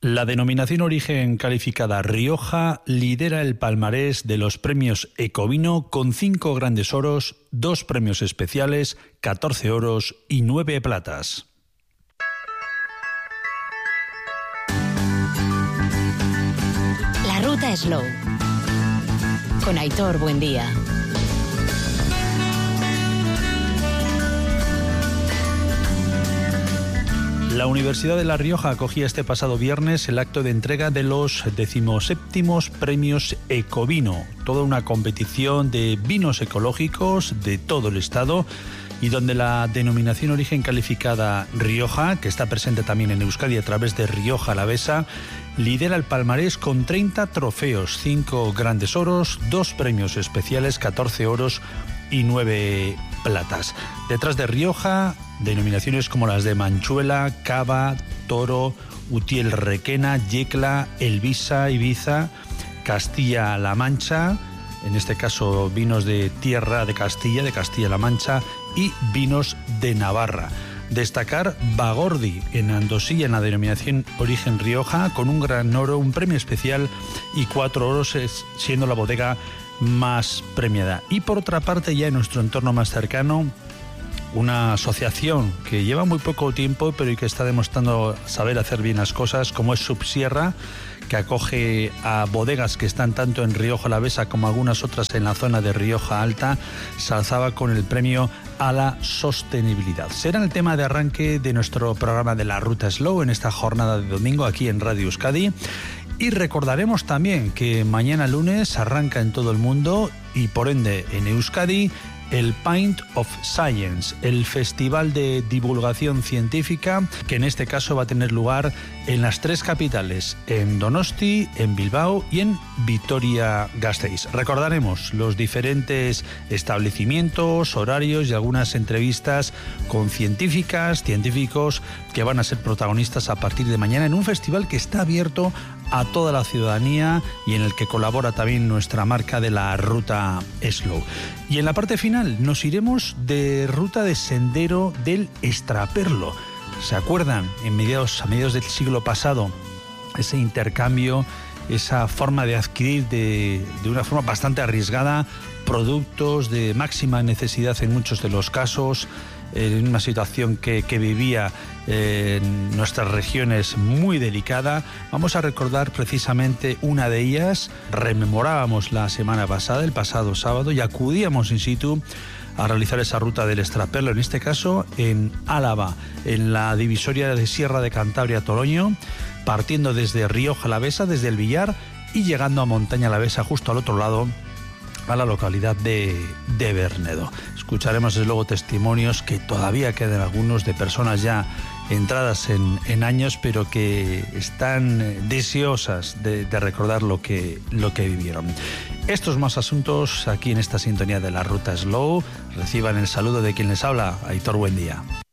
La denominación origen calificada Rioja lidera el palmarés de los premios Ecovino con 5 grandes oros, 2 premios especiales, 14 oros y 9 platas. La ruta Slow con Aitor Buendía. La Universidad de La Rioja acogía este pasado viernes el acto de entrega de los 17º premios Ecovino, toda una competición de vinos ecológicos de todo el estado y donde la denominación origen calificada Rioja, que está presente también en Euskadi a través de Rioja Alavesa, lidera el palmarés con 30 trofeos, 5 grandes oros, 2 premios especiales, 14 oros y 9 platas. Detrás de Rioja, denominaciones como las de Manchuela, Cava, Toro, Utiel Requena, Yecla, Elvisa, Ibiza, Castilla-La Mancha, en este caso vinos de tierra de Castilla-La Mancha, y vinos de Navarra. Destacar Bagordi en Andosilla en la denominación origen Rioja con un gran oro, un premio especial y 4 oros, siendo la bodega más premiada. Y por otra parte, ya en nuestro entorno más cercano, una asociación que lleva muy poco tiempo pero y que está demostrando saber hacer bien las cosas, como es Subsierra, que acoge a bodegas que están tanto en Rioja Alavesa como algunas otras en la zona de Rioja Alta, se alzaba con el premio a la sostenibilidad. Será el tema de arranque de nuestro programa de la Ruta Slow en esta jornada de domingo aquí en Radio Euskadi. Y recordaremos también que mañana lunes arranca en todo el mundo y por ende en Euskadi el Pint of Science, el festival de divulgación científica que en este caso va a tener lugar en las 3 capitales, en Donosti, en Bilbao y en Vitoria-Gasteiz. Recordaremos los diferentes establecimientos, horarios y algunas entrevistas con científicos que van a ser protagonistas a partir de mañana en un festival que está abierto a toda la ciudadanía y en el que colabora también nuestra marca de la Ruta Slow. Y en la parte final nos iremos de ruta de sendero del Extraperlo. ¿Se acuerdan? A mediados del siglo pasado, ese intercambio, esa forma de adquirir de una forma bastante arriesgada productos de máxima necesidad en muchos de los casos, en una situación que vivía en nuestras regiones muy delicada. Vamos a recordar precisamente una de ellas. Rememorábamos la semana pasada, el pasado sábado, y acudíamos in situ a realizar esa ruta del Extraperlo, en este caso en Álava, en la divisoria de Sierra de Cantabria-Toroño, partiendo desde Rioja Alavesa, desde el Villar, y llegando a Montaña Alavesa, justo al otro lado, a la localidad de Bernedo. Escucharemos desde luego testimonios que todavía quedan algunos de personas ya entradas en años, pero que están deseosas de recordar lo que vivieron. Estos más asuntos aquí en esta sintonía de la Ruta Slow. Reciban el saludo de quien les habla, Aitor Buendía.